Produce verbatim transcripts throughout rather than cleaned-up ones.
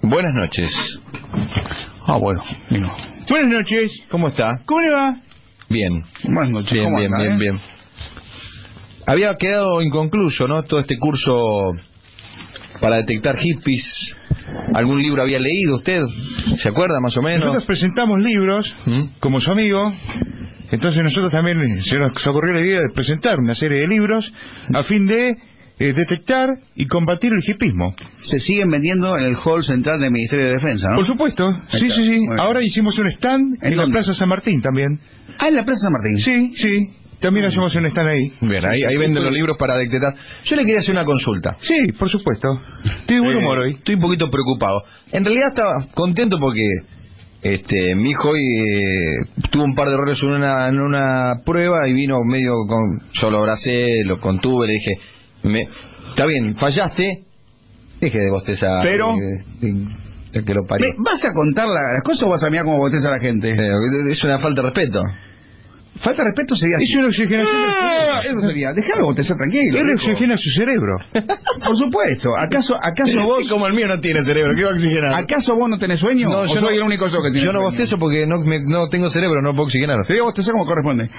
Buenas noches. Ah, bueno, vino. Buenas noches. ¿Cómo está? ¿Cómo le va? Bien. Buenas noches. Bien, ¿Cómo bien, anda, bien, eh? bien. Había quedado inconcluso, ¿no? Todo este curso para detectar hippies. ¿Algún libro había leído usted? ¿Se acuerda más o menos? Nosotros presentamos libros, ¿Mm? como su amigo. Entonces nosotros también se nos ocurrió la idea de presentar una serie de libros a fin de eh, detectar y combatir el hippismo. Se siguen vendiendo en el hall central del Ministerio de Defensa, ¿no? Por supuesto, Ahí sí, está. sí, sí. Muy bien. Ahora hicimos un stand en, ¿En la dónde? Plaza San Martín también. Ah, en la Plaza San Martín. Sí, sí. También hacemos un stand ahí. Bien, ahí, ahí venden los libros para detectar. Yo le quería hacer una consulta. Sí, por supuesto. Estoy de buen Eh, humor hoy. Estoy un poquito preocupado. En realidad estaba contento porque este mi hijo hoy eh, tuvo un par de errores en una, en una prueba y vino medio con... Yo lo abracé, lo contuve, le dije... Me, está bien, fallaste. Deje de bostezar. Pero- de- de- de que lo parió. Ve, ¿Vas a contar la- las cosas o vas a mirar cómo boteza a la gente? Eh, es una falta de respeto. Falta de respeto sería... Es una oxigenación Ah, del eso sería. Dejalo botezar tranquilo. Él viejo. oxigena su cerebro. Por supuesto. ¿Acaso acaso vos Como el mío no tiene cerebro, ¿qué va a oxigenar? acaso vos no tenés sueño? No, ¿O yo soy no- el único yo que tiene Yo no sueño? bostezo porque no, me- no tengo cerebro, no puedo oxigenar. Te digo bostezar como corresponde.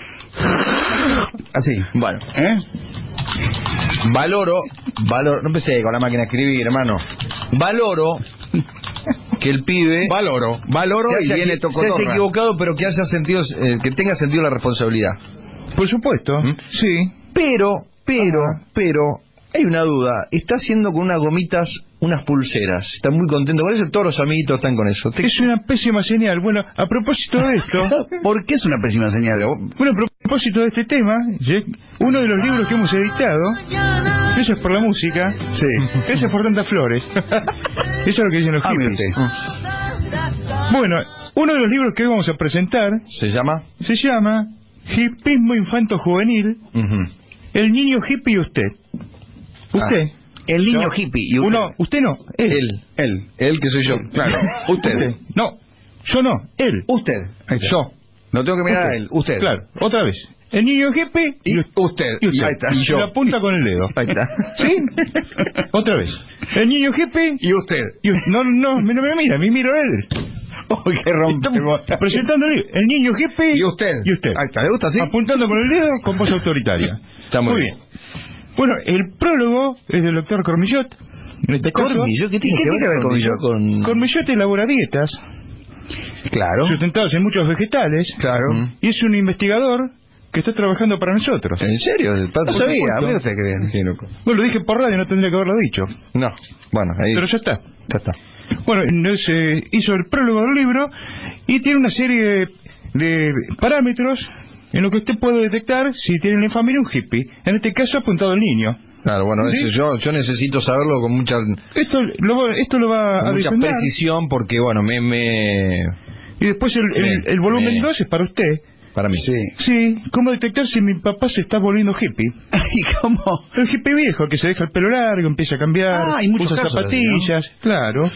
Así. Bueno, ¿Eh? valoro, valoro, no empecé con la máquina de escribir, hermano. Valoro que el pibe Valoro. Valoro se y haya, viene se haya tocotorra. equivocado, pero que haya sentido, eh, que tenga sentido la responsabilidad. Por supuesto. ¿Mm? Sí. Pero, pero, Ajá. pero, hay una duda. Está haciendo con unas gomitas unas pulseras. Está muy contento con eso. Todos los amiguitos están con eso. Te- Es una pésima señal. Bueno, a propósito de esto, ¿Por qué es una pésima señal? bueno, a propósito de este tema, ¿sí? Uno de los libros que hemos editado, gracias por la música, Sí. gracias por tantas flores. Eso es lo que dicen los Ah, mire hippies. usted. Bueno, uno de los libros que vamos a presentar ¿Se llama? se llama Hippismo Infanto Juvenil, Ujú. el niño hippie y usted. Usted. El niño No, hippie. Y usted. Uno, usted no, él. Él. Él. Él que soy yo. Claro. Usted. No, yo no, él. Usted. Ahí está. Yo. No tengo que mirar Usted. a él. Usted. Claro, otra vez. El niño hippie Y usted. y usted. Ahí está. Y yo. La punta con el dedo. Ahí está. ¿Sí? Otra vez. El niño hippie Y usted. y usted. No, no, no me mira, me miro a él. Uy, qué rompe. Estamos presentando el, el niño hippie Y usted. y usted. Ahí está. ¿Le gusta así? Apuntando con el dedo con voz autoritaria. Está muy bien. Bueno, el prólogo es del doctor Cormillot. En este caso, Cormillot, ¿qué tiene ¿Qué que tiene que ver ver con con con... Cormillot elabora dietas Claro. sustentadas en muchos vegetales Claro. Mm. y es un investigador que está trabajando para nosotros. ¿En serio? ¿El pato? No sabía. supuesto. Mire usted qué bien. Qué loco. Bueno, lo dije por radio, no tendría que haberlo dicho. No, bueno, ahí Pero ya está. ya está. Bueno, entonces eh, hizo el prólogo del libro y tiene una serie de, de parámetros en lo que usted puede detectar si tiene en la familia un hippie. En este caso apuntado al niño. Claro, bueno, ¿Sí? eso yo yo necesito saberlo con mucha Esto lo, va- esto lo va con a mucha defender. precisión porque bueno, me me Y después el, el, Bien, el volumen bien. dos es para usted. para mí. Sí. Sí, ¿cómo detectar si mi papá se está volviendo hippie? ¿Y cómo? El hippie viejo, que se deja el pelo largo, empieza a cambiar, Ah, hay muchos usa casos zapatillas, claro.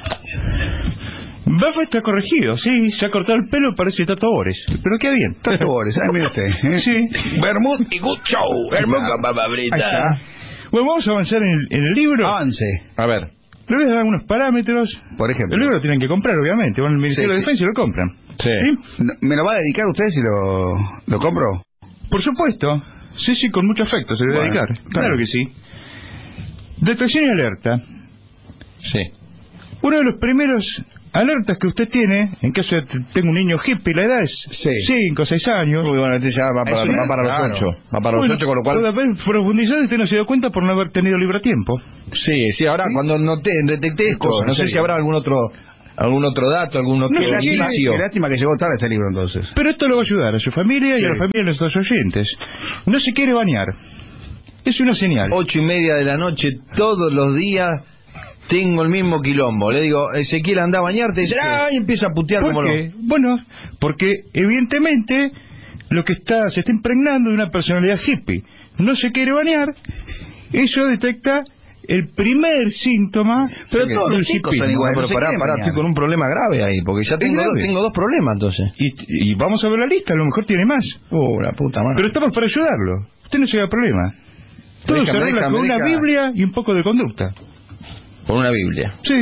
Bafa está corregido, sí, se ha cortado el pelo, parece Tato Bores, pero queda bien. Tato Bores, ah, mire usted. ¿eh? Sí. Bermud y good show. Bermud con papa Ahí frita. está. Bueno, vamos a avanzar en el, en el libro. Avance. A ver, Le voy a dar algunos parámetros. Por ejemplo. El libro lo tienen que comprar, obviamente. Van al Ministerio Sí, de sí. Defensa y lo compran. sí. No, ¿Me lo va a dedicar usted si lo, lo compro? Por supuesto. Sí, sí, con mucho afecto se le va a Bueno, dedicar. Claro claro. que sí. Detección y alerta. Sí. Uno de los primeros alertas que usted tiene, en caso de que tenga un niño hippie, la edad es Sí. cinco o seis años. Uy, bueno, este ya va para, Eso, va para los claro. ocho. Va para los Bueno, ocho, con lo cual... toda vez profundizado usted no se dio cuenta por no haber tenido libro a tiempo. Sí, sí, ahora cuando noté, detecté esto, Cosa, no sé sí. si habrá algún otro algún otro dato, algún otro No, la- indicio. Qué lástima que llegó tarde este libro entonces. Pero esto lo va a ayudar a su familia y Sí. a la familia de nuestros oyentes. No se quiere bañar. Es una señal. Ocho y media de la noche, todos los días, tengo el mismo quilombo. Le digo, Ezequiel, anda a bañarte, y dice, ¡ah! Y empieza a putear como ¿Por lo... qué? Bueno, porque evidentemente lo que está se está impregnando de una personalidad hippie. No se quiere bañar. Eso detecta el primer síntoma. Pero Sí, todos del los chicos son hipismo. iguales. Pero no se pará, quieren pará, bañar. estoy con un problema grave ahí, porque ya tengo, dos, grave? tengo dos problemas entonces. Y, y vamos a ver la lista, a lo mejor tiene más. Uh, la puta madre. Pero estamos para ayudarlo. Usted no se haga problema. Todo se Déjame, arregla déjame, con una déjame. Biblia y un poco de conducta. Con una Biblia. Sí.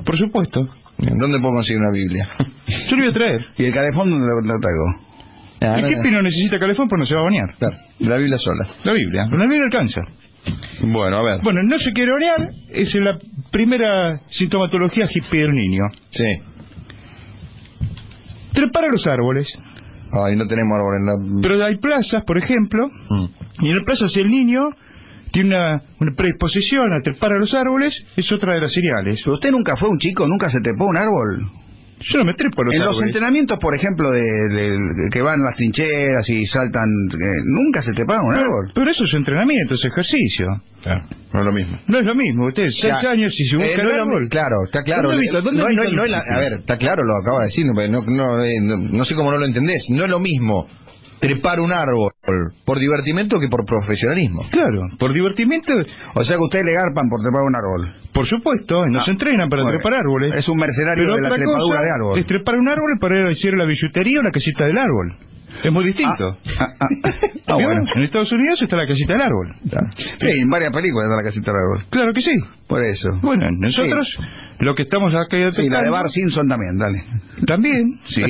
Por supuesto. ¿Dónde puedo conseguir una Biblia? Yo lo voy a traer. ¿Y el calefón dónde lo, lo traigo? Ah, El no, hippie no necesita calefón porque no se va a bañar. claro, la Biblia sola. La Biblia. La Biblia alcanza. Bueno, a ver. Bueno, no se quiere bañar es la primera sintomatología hippie del niño. Sí. Trepar a los árboles. Ay, no tenemos árbol en la... Pero hay plazas, por ejemplo, Mm. y en las plazas el niño tiene una, una predisposición a trepar a los árboles, es otra de las señales. ¿Pero usted nunca fue un chico, nunca se trepó a un árbol? Yo no me trepo a los En los árboles. entrenamientos, por ejemplo, de, de- de que van las trincheras y saltan, eh, nunca se treparon a un Pero, árbol. pero eso es entrenamiento, es ejercicio. Claro, no es lo mismo. No es lo mismo. Usted, seis Ya, años y se busca eh, no el es lo árbol. mi- claro, está claro. ¿Dónde viste- dónde no, viste no- el no es la- hippie? a ver, está claro, lo acaba de decir, no, no, no, eh, no- no sé cómo no lo entendés. No es lo mismo trepar un árbol por divertimento que por profesionalismo. Claro, por divertimiento, O sea que usted le garpan por trepar un árbol. por supuesto, nos Ah, entrenan para bueno, trepar árboles. Es un mercenario Pero de la otra trepadura cosa de árbol. es trepar un árbol para ir a hacer la billutería o la casita del árbol. Es muy distinto. Ah, ah, ah, ¿Vio? bueno. En Estados Unidos está la casita del árbol. Sí, en varias películas está la casita del árbol. Claro que sí. Por eso. Bueno, nosotros lo que estamos acá Sí, la de detectando- Bart Simpson también, dale. También, sí.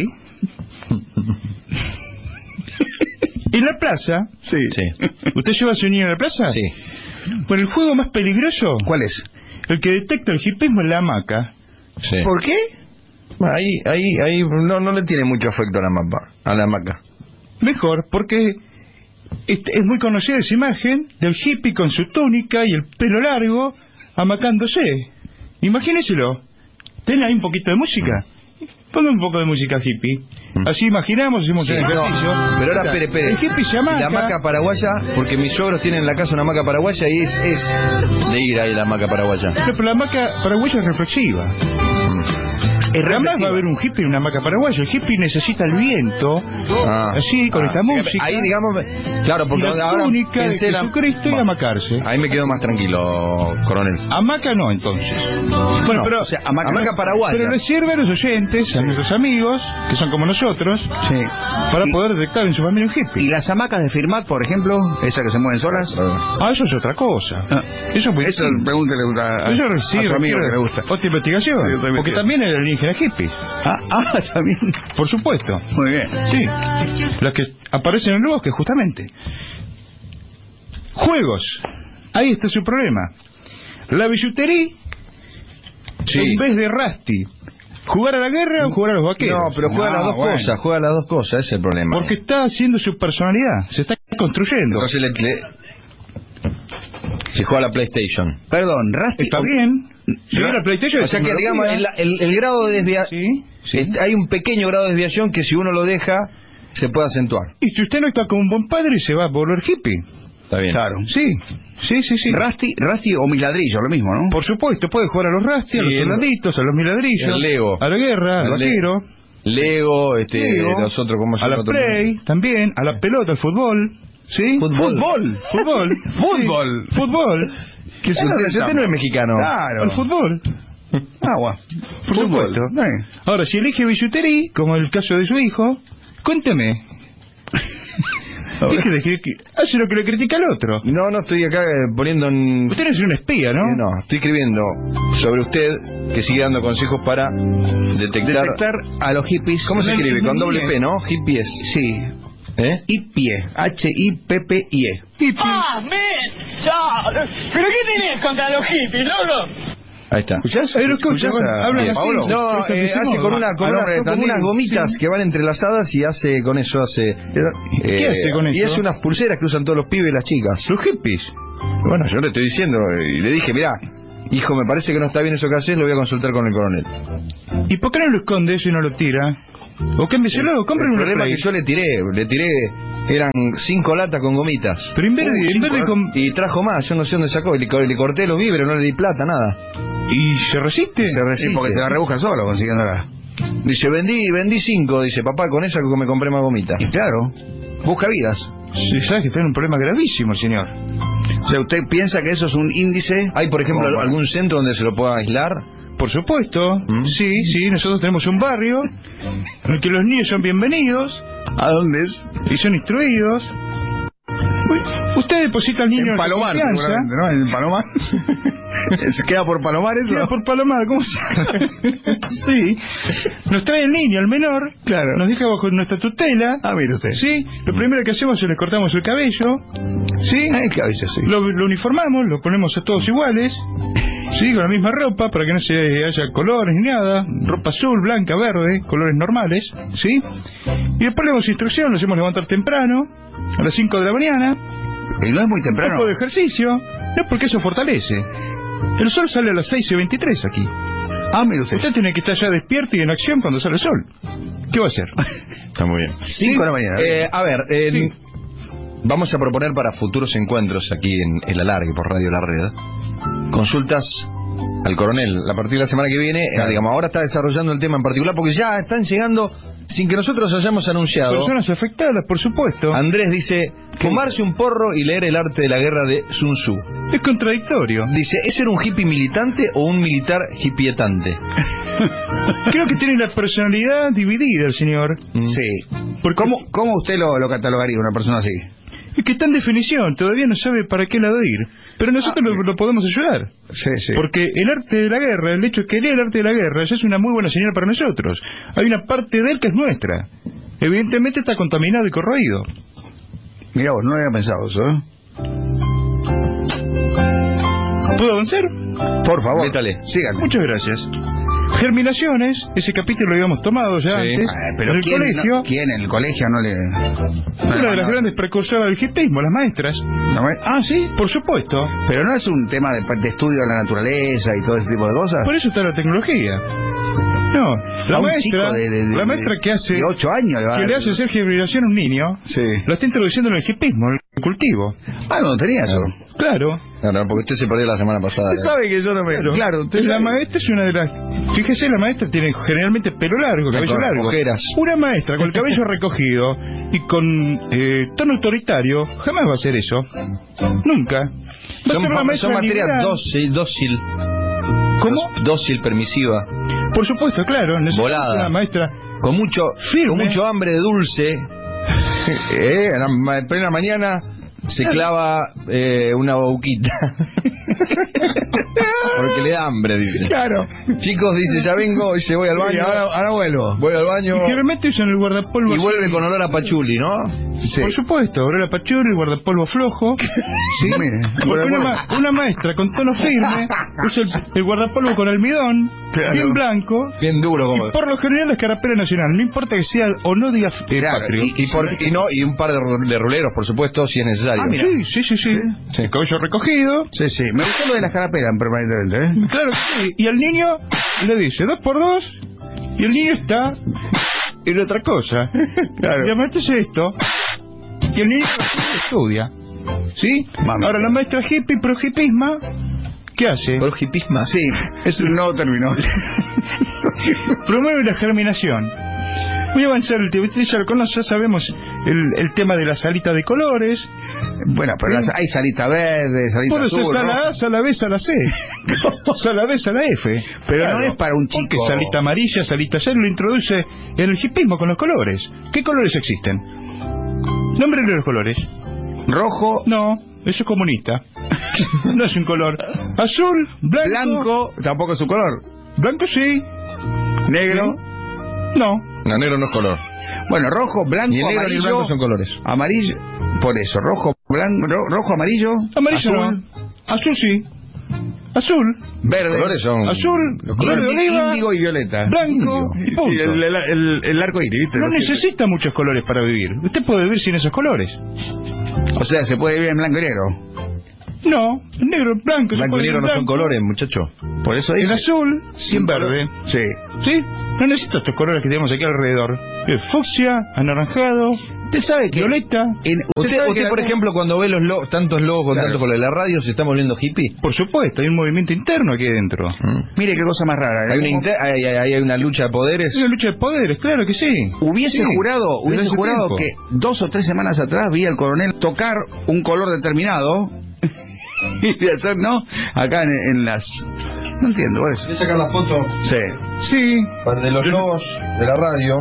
En la plaza, Sí. Sí. ¿usted lleva a su niño a la plaza? Sí. Bueno, el juego más peligroso, ¿Cuál es? el que detecta el hipismo es la hamaca. Sí. ¿Por qué? Bueno, ahí, ahí, ahí no, no le tiene mucho afecto a la mapa, a la hamaca. Mejor, porque este- es muy conocida esa imagen del hippie con su túnica y el pelo largo amacándose. Imagínenselo. ¿Ten ahí un poquito de música? Ponga un poco de música hippie. Así imaginamos, hacemos Sí, el no, ejercicio. pero ahora, espere, espere. El hippie se amaca. La hamaca paraguaya, porque mis suegros tienen en la casa una hamaca paraguaya y es, es de ir ahí la hamaca paraguaya. Pero la hamaca paraguaya es reflexiva. Es Jamás reflexiva. va a haber un hippie en una hamaca paraguaya. El hippie necesita el viento, Ah. así, con Ah, esta sí, música. ahí, digamos, claro, y porque la ahora túnica de pensé la- Jesucristo y Bueno, amacarse. ahí me quedo más tranquilo, coronel. Hamaca no, entonces. Bueno, No, pero, o sea, hamaca, hamaca paraguaya. pero les sirve a los oyentes, a nuestros amigos, que son como nosotros, Sí. para Y- poder detectar en su familia un ¿Y hippie. las hamacas de Firmat, por ejemplo? ¿Esas que se mueven solas? Ah, eso es otra cosa. Ah. Eso es muy Eso distinto. pregúntele a, a, Eso a sí, su amigo requiere que le gusta. otra investigación, Sí, otra porque investigación. también es alienígena hippie, Ah, ah, también. por supuesto. Muy bien. Sí, las que aparecen en el bosque, justamente. Juegos. Ahí está su problema. La billutería, Sí. en vez de Rusty, ¿jugar a la guerra o jugar a los vaqueros? No, pero juega No, las dos bueno. cosas, juega las dos cosas, ese es el problema. Porque está haciendo su personalidad, se está construyendo. Entonces le, le- se juega a la PlayStation. Perdón, Rusty. Está bien. Si Ra- la PlayStation O sea es que, digamos, el, tecnología. el- el grado de desviación, Sí, sí. hay un pequeño grado de desviación que si uno lo deja, se puede acentuar. Y si usted no está como un buen padre, se va a volver hippie. Está bien. Claro. Sí, sí, sí, sí. Rusty, Rusty o Miladrillo, lo mismo, ¿no? Por supuesto, puede jugar a los Rusty, a Y los el- soldaditos, a los miladrillos, el Lego. a la guerra, al El Le- vaquero, Lego, este, Lego, los otros, ¿cómo se a la llama? play, también, a la pelota, al fútbol. ¿Sí? Fútbol. Fútbol. Fútbol. Fútbol. Sí, Fútbol. ¿Qué es Eso usted? que Si usted estamos. no es mexicano. Claro. Al fútbol. Agua. Por Fútbol. supuesto. Eh. Ahora, si elige billutería, como el caso de su hijo, cuénteme. ¿Qué quiere decir? Que hace lo que le critica al otro. No, no estoy acá eh, poniendo en... Usted no es un espía, ¿no? Eh, No, estoy escribiendo sobre usted que sigue dando consejos para detectar... Detectar a los hippies. ¿Cómo se No, escribe? no, Con no, doble no. P, ¿no? Hippies. Sí. ¿Eh? Hipie. H I P P I E. ¡Ah, men! ¡Chao! ¿Pero qué tenés contra los hippies, loco? Ahí está. ¿Escuchás? Pero escucha, ¿Escuchás bueno, a- hablan a así, Pablo? sí. No, Eso eh, decimos, hace con, una, con, al una- hombre de con Tandil, unas gomitas sí. que van entrelazadas y hace con eso hace... ¿Qué hace con Y eso? es unas pulseras que usan todos los pibes y las chicas. Los hippies. Bueno, yo le estoy diciendo y le dije, mirá, hijo, me parece que no está bien eso que haces, lo voy a consultar con el coronel. ¿Y por qué no lo esconde eso y no lo tira? O cámbieselo, compren El una problema Play. es que yo le tiré, le tiré, eran cinco latas con gomitas. Pero en vez de, Uh, en cinco vez de latas. com- Y trajo más, yo no sé dónde sacó, y le, co- le corté los víveres, no le di plata, nada. ¿Y se resiste? Se resiste. Sí, porque se la rebusca solo consiguiéndola. Dice, vendí, vendí cinco, dice, papá, con esa que me compré más gomitas. Y claro, busca vidas. Sí, sabe que está en un problema gravísimo, señor. O sea, ¿usted piensa que eso es un índice? ¿Hay, por ejemplo, Como para- algún centro donde se lo pueda aislar? Por supuesto, ¿Mm? sí, sí, nosotros tenemos un barrio en el que los niños son bienvenidos ¿A dónde es? y son instruidos. Usted deposita al niño En en Palomar, confianza. seguramente, ¿no? En Palomar. ¿Se queda por Palomar eso? Queda por Palomar, ¿cómo se Sí. Nos trae el niño, el menor. Claro. Nos deja bajo nuestra tutela. Ah, mire usted. Sí. Lo primero que hacemos es le cortamos el cabello. Sí. Ah, el cabello, sí. Lo, lo uniformamos, lo ponemos a todos iguales. Sí, con la misma ropa, para que no se haya colores ni nada. Ropa azul, blanca, verde, colores normales. Sí. Y después le damos instrucción, lo hacemos levantar temprano, a las cinco de la mañana. Y no es muy Un temprano. poco de ejercicio. No, porque eso fortalece. El sol sale a las seis y veintitrés aquí. Ah, mire usted. Usted tiene que estar ya despierto y en acción cuando sale el sol. ¿Qué va a hacer? Está muy bien. cinco de la mañana. Eh, a ver, eh, Sí. vamos a proponer para futuros encuentros aquí en El Alargue por Radio La Red consultas al coronel a partir de la semana que viene. Claro. eh, digamos, ahora está desarrollando el tema en particular porque ya están llegando sin que nosotros hayamos anunciado. Personas afectadas, por supuesto. Andrés dice, fumarse un porro y leer El arte de la guerra de Sun Tzu. Es contradictorio. Dice, ¿es ser un hippie militante o un militar hippietante? Creo que tiene la personalidad dividida el señor. Mm. Sí. Porque ¿Cómo, ¿Cómo usted lo, lo catalogaría una persona así? es que está en definición, todavía no sabe para qué lado ir. Pero nosotros lo, lo podemos ayudar. Sí, sí. Porque el arte de la guerra, el hecho de que lea el arte de la guerra, ya es una muy buena señal para nosotros. Hay una parte de él que es nuestra. Evidentemente está contaminado y corroído. Mira vos, no había pensado eso, ¿eh? ¿Puedo avanzar? Por favor. Métale. Síganme. Muchas gracias. Germinaciones, ese capítulo lo habíamos tomado ya Sí. antes. Ah, pero en el ¿quién, colegio. no- ¿quién en el colegio no le...? no Una le de las mandó? grandes precursoras del hippismo, las maestras. ¿No me- Ah, sí, por supuesto. Pero no es un tema de, de estudio de la naturaleza y todo ese tipo de cosas. Por eso está la tecnología. No, la A un maestra, chico de, de- de- la maestra que hace, de ocho años le va a que dar- le hace hacer germinación a un niño, Sí. lo está introduciendo en el hippismo, en el cultivo. Ah, no tenía eso. Claro. No, no, porque usted se perdió la semana pasada. Usted sabe que yo no me... Claro, Claro, usted la sabe- maestra es una de las... Fíjese, la maestra tiene generalmente pelo largo, cabello Con largo. ojeras. Una maestra con el cabello recogido y con eh, tono autoritario jamás va a hacer eso. Nunca. Va a Son, ser una pa- maestra son materias liberal. dócil, dócil. ¿Cómo? Dos- Dócil, permisiva. Por supuesto, claro. necesita Volada. Una maestra Con mucho, Firme. con mucho hambre de dulce. Eh, en la ma- en plena mañana se clava eh, una bauquita. Porque le da hambre, dice. Claro. Chicos, dice, ya vengo, dice, voy al Sí, baño. ahora, ahora vuelvo. Voy al baño. y generalmente usan el guardapolvo. Y vuelve con olor a pachuli, ¿no? Sí. Por supuesto, ahora la pachurra, el guardapolvo flojo. Sí. Mire, Porque una, guardapolvo. ma- una maestra con tono firme usa el, el guardapolvo con almidón, Claro. bien blanco. Bien duro, como. Y por lo general la escarapela nacional, no importa que sea o no día eh, Claro, patrio. Y, y por- y no, y un par de, ru- de ruleros, por supuesto, si es necesario. Ah, mira. Sí, sí, sí, sí. Sí. Cabello recogido. Sí, sí. Me gustó lo de las carapelas permanentemente, ¿eh? Claro que sí. Y al niño le dice dos por dos y el niño está en otra cosa. Claro. Y la maestra hace esto y el niño estudia. ¿Sí? Mami. Ahora la maestra hippie pro hippisma, ¿qué hace? Por hipisma. Sí, es un nuevo término. Promueve la germinación. Voy a avanzar el tema. Usted ya lo conoce, ya sabemos el, el tema de la salita de colores. Bueno, pero las- hay salita verde, salita Puede ser azul, sala roja. A, sala B, sala C. Sala D, sala F. Pero no es para un chico. Porque salita amarilla, salita C, lo introduce en el hipismo con los colores. ¿Qué colores existen? Nómbrenle los colores. Rojo, No, eso es comunista. No es un color. Azul, blanco. blanco, tampoco es su color. Blanco sí. Negro. No. No, negro no es color. Bueno, rojo, blanco, Ni el negro ni el amarillo. blanco son colores. Amarillo. Por eso, rojo, blanco, ro- rojo, amarillo. Amarillo azul, no. Azul sí. Azul. verde. Los colores son. Azul, Los colores. verde, oliva, índigo y violeta. blanco y punto. Sí, el, el, el- el arco iris, ¿viste? No Lo siento. necesita muchos colores para vivir. Usted puede vivir sin esos colores. O sea, se puede vivir en blanco y negro. No, negro, blanco. se Blanco y puede negro no vivir son blanco. colores, muchacho. Por eso En dice. azul, sin verde. Sí. ¿Sí? No necesito estos colores que tenemos aquí alrededor. Eh, Fucsia, anaranjado, Usted sabe que. violeta. en- Usted, sabe usted que por la- ejemplo, cuando ve los lo- tantos logos con Claro. tanto color de la radio, ¿se está volviendo hippie? Por supuesto, hay un movimiento interno aquí adentro. Mire qué cosa más rara. ¿eh? Hay una, inter- hay, hay- hay una lucha de poderes. Es una lucha de poderes, claro que sí. Hubiese Sí, jurado, desde hubiese hace jurado tiempo. que dos o tres semanas atrás vi al coronel tocar un color determinado y de hacer, ¿no? Acá en, en las... No entiendo, por eso. Voy a sacar la foto Sí. Sí. de los logos de la radio.